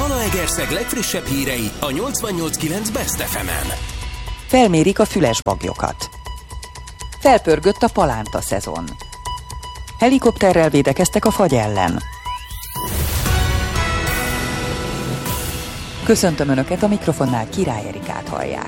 Zalaegerszeg legfrissebb hírei a 88.9 Best FM-en. Felmérik a fülesbaglyokat. Felpörgött a palánta szezon. Helikopterrel védekeztek a fagy ellen. Köszöntöm Önöket, a mikrofonnál Király Erikát hallják.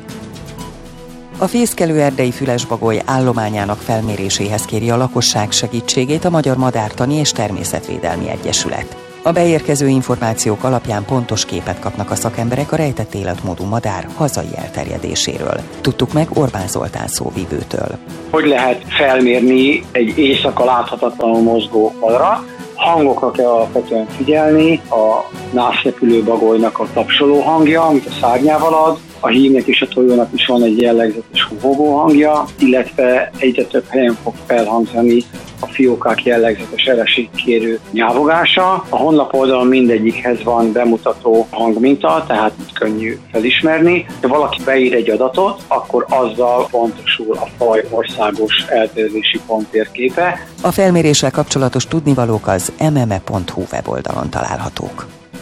A fészkelő erdei fülesbagoly állományának felméréséhez kéri a lakosság segítségét a Magyar Madártani és Természetvédelmi Egyesület. A beérkező információk alapján pontos képet kapnak a szakemberek a rejtett életmódú madár hazai elterjedéséről. Tudtuk meg Orbán Zoltán szóvivőtől. Hogy lehet felmérni egy éjszaka láthatatlanul mozgó madarat? Hangokra kell alapvetően figyelni, a nászrepülő bagolynak a tapsoló hangja, amit a szárnyával ad, a hímnek és a tojónak is van egy jellegzetes húhogó hangja, illetve egyre több helyen fog felhangzani a fiókák jellegzetes ereségkérő nyávogása. A honlap oldalon mindegyikhez van bemutató hangminta, tehát könnyű felismerni. Ha valaki beír egy adatot, akkor azzal pontosul a faj országos elterjedési pont térképe. A felméréssel kapcsolatos tudnivalók az mme.hu weboldalon találhatók.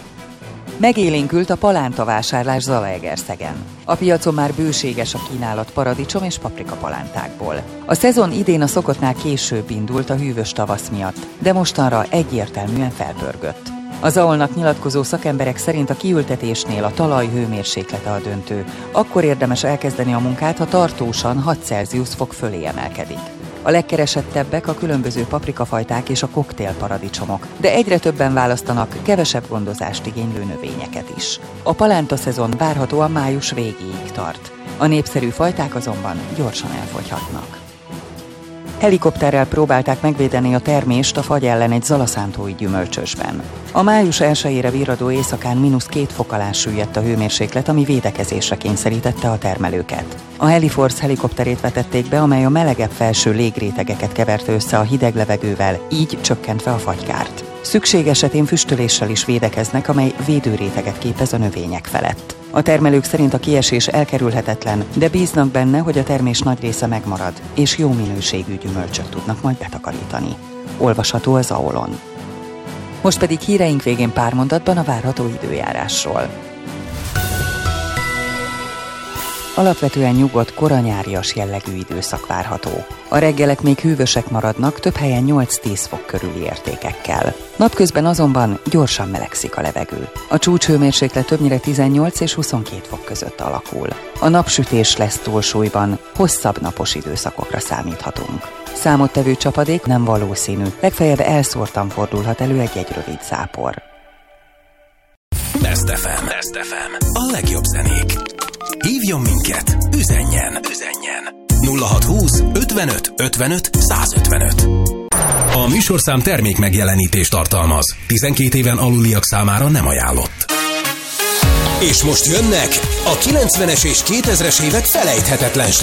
Megélénkült a palántavásárlás Zalaegerszegen. A piacon már bőséges a kínálat paradicsom és paprika palántákból. A szezon idén a szokottnál később indult a hűvös tavasz miatt, de mostanra egyértelműen felpörgött. Az AOL-nak nyilatkozó szakemberek szerint a kiültetésnél a talaj hőmérséklete a döntő. Akkor érdemes elkezdeni a munkát, ha tartósan 6 Celsius fok fölé emelkedik. A legkeresettebbek a különböző paprikafajták és a koktélparadicsomok, de egyre többen választanak kevesebb gondozást igénylő növényeket is. A palánta szezon várhatóan május végéig tart. A népszerű fajták azonban gyorsan elfogyhatnak. Helikopterrel próbálták megvédeni a termést a fagy ellen egy zalaszántói gyümölcsösben. A május 1-ére virradó éjszakán -2 fok alá süllyedt a hőmérséklet, ami védekezésre kényszerítette a termelőket. A Heliforce helikopterét vetették be, amely a melegebb felső légrétegeket keverte össze a hideg levegővel, így csökkentve a fagykárt. Szükség esetén füstöléssel is védekeznek, amely védőréteget képez a növények felett. A termelők szerint a kiesés elkerülhetetlen, de bíznak benne, hogy a termés nagy része megmarad, és jó minőségű gyümölcsöt tudnak majd betakarítani. Olvasható az AOL-on. Most pedig híreink végén pár mondatban a várható időjárásról. Alapvetően nyugodt, koranyárias jellegű időszak várható. A reggelek még hűvösek maradnak, több helyen 8-10 fok körüli értékekkel. Napközben azonban gyorsan melegszik a levegő. A csúcshőmérséklet többnyire 18 és 22 fok között alakul. A napsütés lesz túlsúlyban, hosszabb napos időszakokra számíthatunk. Számottevő csapadék nem valószínű, legfeljebb elszórtan fordulhat elő egy rövid zápor. Best FM. A legjobb zenék. Hívjon minket, üzenjen. 0620 55 55 155. A műsorszám termék megjelenítést tartalmaz. 12 éven aluliak számára nem ajánlott. És most jönnek a 90-es és 2000-es évek felejthetetlen